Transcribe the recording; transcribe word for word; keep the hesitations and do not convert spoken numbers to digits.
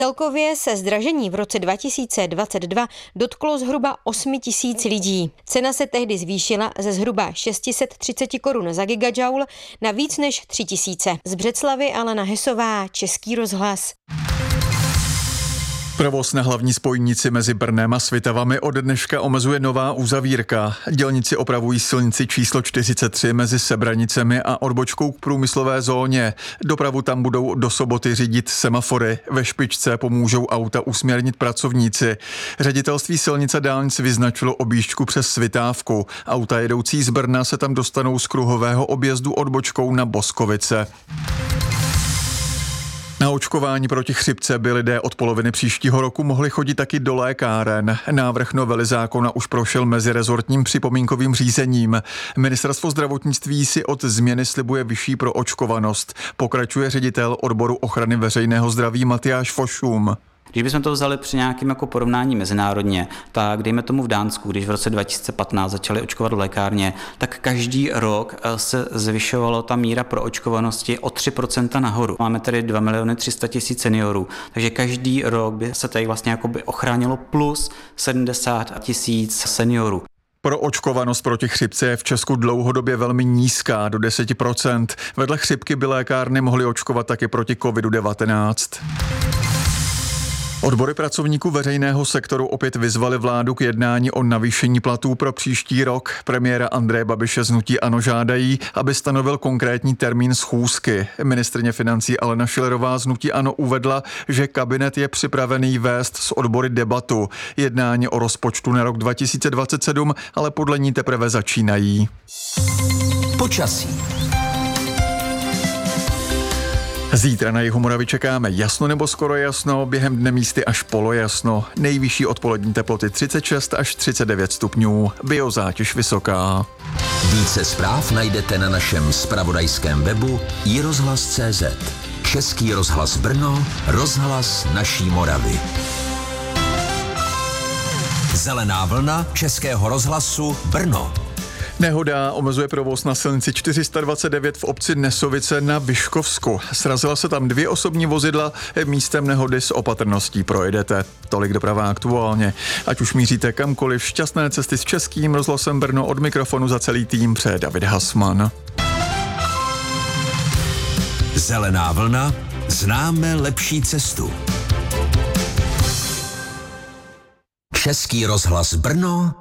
Celkově se zdražení v roce dva tisíce dvacet dva dotklo zhruba osm tisíc lidí. Cena se tehdy zvýšila ze zhruba šest set třicet korun za gigajoule na víc než tři tisíce. Z Břeclavy Alena Hesová, Český rozhlas. Provoz na hlavní spojnici mezi Brnem a Svitavami od dneška omezuje nová uzavírka. Dělníci opravují silnici číslo čtyřicet tři mezi Sebranicemi a odbočkou k průmyslové zóně. Dopravu tam budou do soboty řídit semafory. Ve špičce pomůžou auta usměrnit pracovníci. Ředitelství silnice dálnic vyznačilo objížďku přes Svitávku. Auta jedoucí z Brna se tam dostanou z kruhového objezdu odbočkou na Boskovice. Na očkování proti chřipce by lidé od poloviny příštího roku mohli chodit taky do lékáren. Návrh novely zákona už prošel mezirezortním připomínkovým řízením. Ministerstvo zdravotnictví si od změny slibuje vyšší proočkovanost. Pokračuje ředitel odboru ochrany veřejného zdraví Matyáš Fošum. Když bychom to vzali při nějakém jako porovnání mezinárodně, tak dejme tomu v Dánsku, když v roce dva tisíce patnáct začali očkovat v lékárně, tak každý rok se zvyšovala ta míra proočkovanosti o tři procenta nahoru. Máme tedy dva miliony tři sta tisíc seniorů, takže každý rok by se tady vlastně jakoby ochránilo plus sedmdesát tisíc seniorů. Proočkovanost proti chřipce je v Česku dlouhodobě velmi nízká, do deset procent. Vedle chřipky by lékárny mohly očkovat taky proti kovidu devatenáct. Odbory pracovníků veřejného sektoru opět vyzvali vládu k jednání o navýšení platů pro příští rok. Premiéra Andreje Babiše z hnutí ANO žádají, aby stanovil konkrétní termín schůzky. Ministryně financí Alena Schillerová z hnutí ANO uvedla, že kabinet je připravený vést s odbory debatu. Jednání o rozpočtu na rok dva tisíce dvacet sedm ale podle ní teprve začínají. Počasí. Zítra na jihu Moravy čekáme jasno nebo skoro jasno, během dne místy až polojasno. Nejvyšší odpolední teploty třicet šest až třicet devět stupňů, biozátěž vysoká. Více zpráv najdete na našem zpravodajském webu i rozhlas tečka cé zet. Český rozhlas Brno, rozhlas naší Moravy. Zelená vlna Českého rozhlasu Brno. Nehoda omezuje provoz na silnici čtyři sta dvacet devět v obci Nesovice na Vyškovsku. Srazila se tam dvě osobní vozidla, místem nehody s opatrností projedete. Tolik doprava aktuálně. Ať už míříte kamkoliv, šťastné cesty s Českým rozhlasem Brno, od mikrofonu za celý tým přeje David Hasman. Zelená vlna, známe lepší cestu. Český rozhlas Brno,